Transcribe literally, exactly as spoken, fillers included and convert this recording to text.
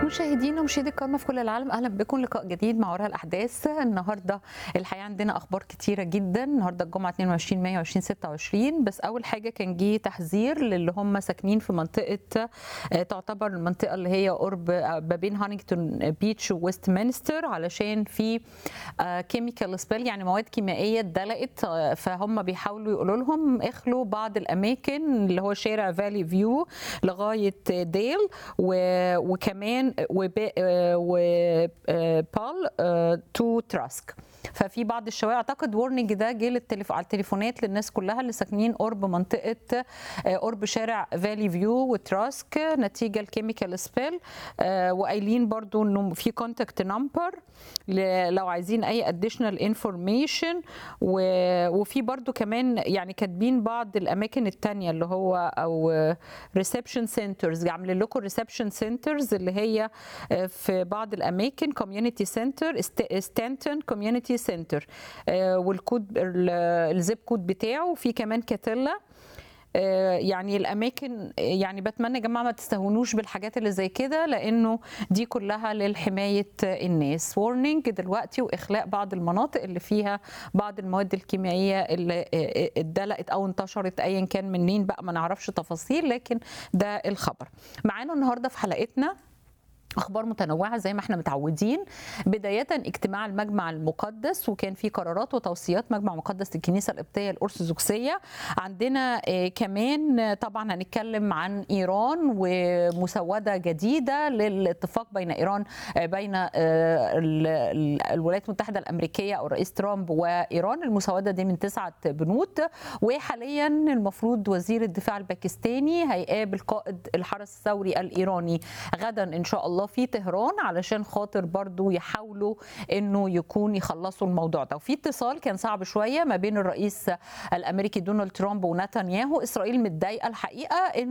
مشاهدينا ومشاهدي الكرامة في كل العالم، اهلا بكم لقاء جديد مع وراء الاحداث. النهارده الحقيقه عندنا اخبار كتيره جدا. النهارده الجمعه اتنين وعشرين مايو ألفين وستة وعشرين، بس اول حاجه كان جه تحذير للي هم ساكنين في منطقه تعتبر المنطقه اللي هي قرب ما بين هانينجتون بيتش وويست مينستر، علشان في كيميكال سبيل يعني مواد كيميائيه اتدلقت، فهم بيحاولوا يقولوا لهم اخلوا بعض الاماكن اللي هو شارع فالي فيو لغايه ديل وكمان وبال تو تراسك. ففي بعض الشوارع اعتقد وورنينج ده جه للتليف... على التليفونات للناس كلها اللي ساكنين قرب منطقه قرب شارع فالي فيو وتراسك نتيجه الكيميكال سبيل، وقايلين برضو انه في كونتاكت نمبر لو عايزين اي اديشنال انفورميشن، وفي برضو كمان يعني كاتبين بعض الاماكن الثانيه اللي هو او ريسبشن سنترز، عاملين لكم ريسبشن سنترز اللي هي في بعض الاماكن كوميونتي سنتر ستانتون كوميونتي سنتر، والكود الزيب كود بتاعه، في كمان كاتيلا. يعني الاماكن يعني بتمنى يا جماعه ما تستهونوش بالحاجات اللي زي كده، لانه دي كلها للحمايه الناس. وورنينج دلوقتي واخلاء بعض المناطق اللي فيها بعض المواد الكيميائيه اللي اتدلقت او انتشرت ايا كان منين بقى ما نعرفش تفاصيل، لكن ده الخبر. معانا النهارده في حلقتنا اخبار متنوعه زي ما احنا متعودين. بدايه اجتماع المجمع المقدس، وكان في قرارات وتوصيات مجمع مقدس للكنيسه القبطيه الارثوذكسيه. عندنا كمان طبعا هنتكلم عن ايران ومسوده جديده للاتفاق بين ايران بين الولايات المتحده الامريكيه او الرئيس ترامب وايران. المسوده دي من تسعه بنود، وحاليا المفروض وزير الدفاع الباكستاني هيقابل قائد الحرس الثوري الايراني غدا ان شاء الله في طهران، علشان خاطر برضو يحاولوا انه يكون يخلصوا الموضوع ده. وفي اتصال كان صعب شويه ما بين الرئيس الامريكي دونالد ترامب ونتنياهو. اسرائيل متضايقه الحقيقه